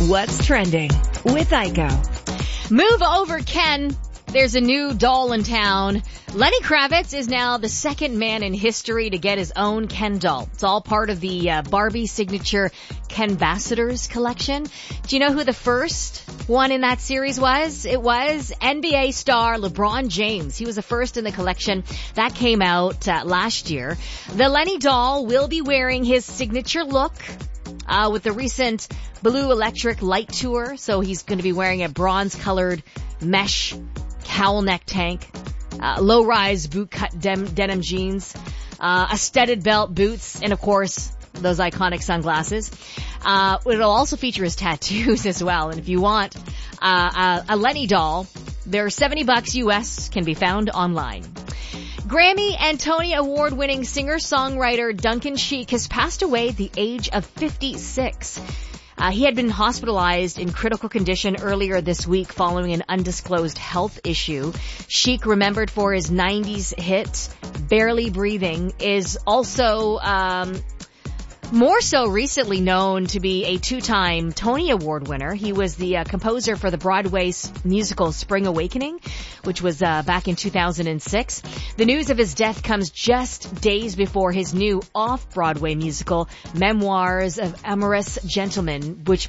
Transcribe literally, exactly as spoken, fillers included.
What's trending with Aiko? Move over, Ken. There's a new doll in town. Lenny Kravitz is now the second man in history to get his own Ken doll. It's all part of the uh, Barbie signature Kenbassadors collection. Do you know who the first one in that series was? It was N B A star LeBron James. He was the first in the collection. That came out uh, last year. The Lenny doll will be wearing his signature look uh, with the recent Blue Electric Light Tour. So he's going to be wearing a bronze-colored mesh cowl neck tank, uh, low-rise boot-cut dem- denim jeans, uh, a studded belt, boots, and of course, those iconic sunglasses. Uh, it'll also feature his tattoos as well. And if you want uh, a, a Lenny doll, they're seventy bucks U S, can be found online. Grammy and Tony Award-winning singer-songwriter Duncan Sheik has passed away at the age of fifty-six. Uh, he had been hospitalized in critical condition earlier this week following an undisclosed health issue. Sheik, remembered for his nineties hit, Barely Breathing, is also um more so recently known to be a two-time Tony Award winner. He was the uh, composer for the Broadway musical Spring Awakening, which was uh, back in two thousand six. The news of his death comes just days before his new off-Broadway musical, Memoirs of Amorous Gentleman, which